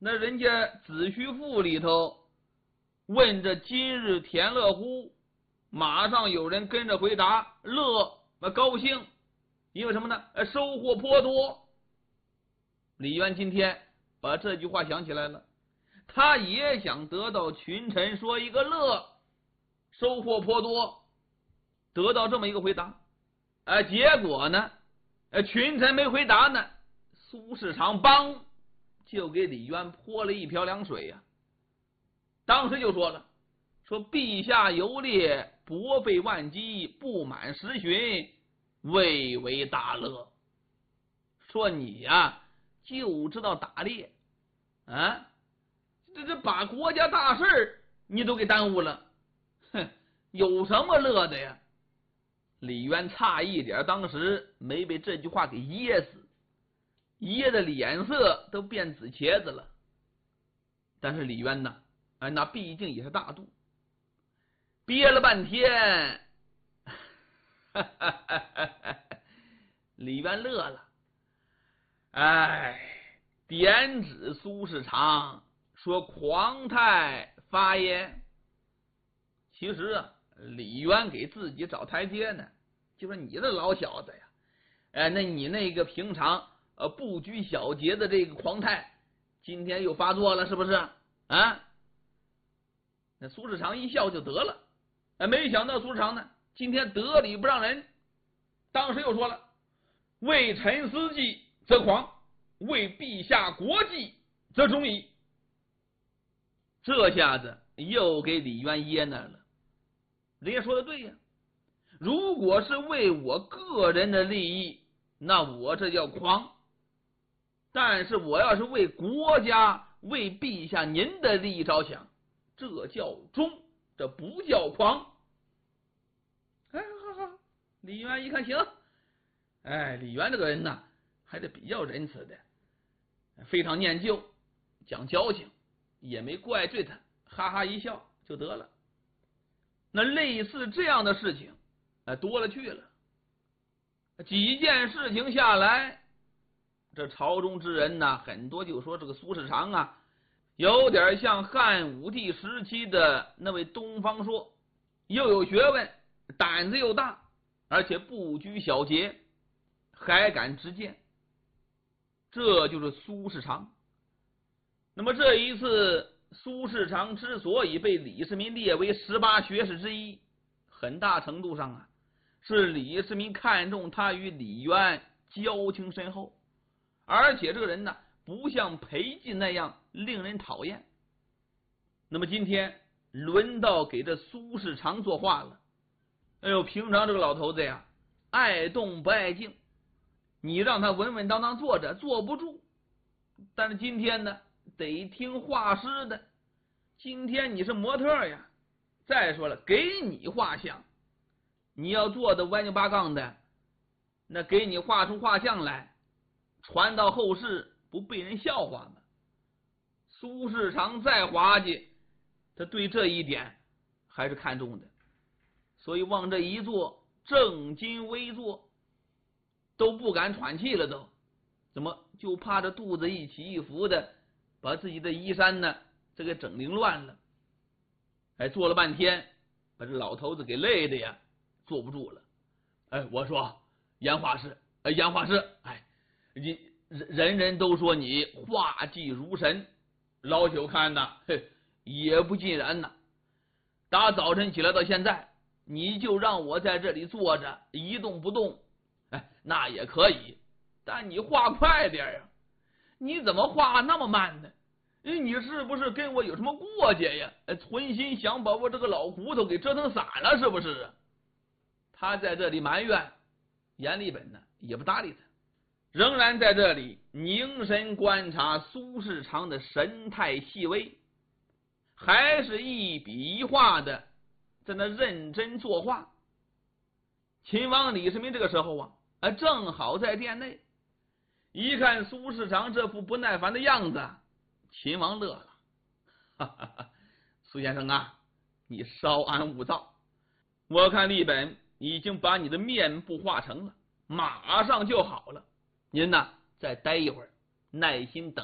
那人家子虚赋里头问这今日田乐乎，马上有人跟着回答乐，高兴，因为什么呢？收获颇多。李渊今天把这句话想起来了，他也想得到群臣说一个乐，收获颇多，得到这么一个回答。结果呢，群臣没回答呢，苏世长帮就给李渊泼了一瓢凉水呀。当时就说了，说陛下游猎，博费万机，不满10旬，未为大乐。说你呀，就知道打猎啊，这把国家大事你都给耽误了，哼，有什么乐的呀？李渊差一点当时没被这句话给噎死，噎的脸色都变紫茄子了。但是李渊呢，那毕竟也是大度，憋了半天李渊乐了，点指苏世长说：“狂太发言。”其实啊，李渊给自己找台阶呢，就说你这老小子呀，那你那个平常不拘小节的这个狂太，今天又发作了，是不是啊？那苏世长一笑就得了，没想到苏世长呢，今天得理不让人，当时又说了：“为臣私计则狂，为陛下国计则忠矣。”这下子又给李渊噎那了。人家说的对呀，如果是为我个人的利益，那我这叫狂；但是我要是为国家、为陛下您的利益着想，这叫忠，这不叫狂。好，李渊一看行，李渊这个人呢，还是比较仁慈的，非常念旧，讲交情，也没怪罪他，哈哈一笑就得了。那类似这样的事情多了去了，几件事情下来，这朝中之人呢，很多就说这个苏世长啊，有点像汉武帝时期的那位东方朔，又有学问，胆子又大，而且不拘小节，还敢直谏，这就是苏世长。那么这一次苏世长之所以被李世民列为18学士之一，很大程度上啊，是李世民看中他与李渊交情深厚，而且这个人呢，不像裴寂那样令人讨厌。那么今天轮到给这苏世长作画了。平常这个老头子呀，爱动不爱静，你让他稳稳当当坐着坐不住，但是今天呢，得听画师的。今天你是模特呀，再说了，给你画像，你要做的弯扭八杠的，那给你画出画像来，传到后世不被人笑话吗？苏世长再滑稽，他对这一点还是看重的，所以往这一坐，正襟危坐，都不敢喘气了都。怎么就怕这肚子一起一伏的，把自己的衣衫呢这个整凌乱了。坐了半天，把这老头子给累的呀，坐不住了。我说严画师，人人都说你画技如神，老朽看呐，也不尽然呐。打早晨起来到现在，你就让我在这里坐着一动不动，那也可以，但你画快点呀，你怎么画那么慢呢？你是不是跟我有什么过节呀？存心想把我这个老骨头给折腾散了，是不是啊？他在这里埋怨，阎立本呢也不搭理他，仍然在这里凝神观察苏世长的神态细微，还是一笔一画的在那认真作画。秦王李世民这个时候啊，正好在殿内，一看苏世长这副不耐烦的样子，秦王乐了，哈哈哈，苏先生啊，你稍安勿躁，我看立本已经把你的面部画成了，马上就好了，您呢再待一会儿，耐心等。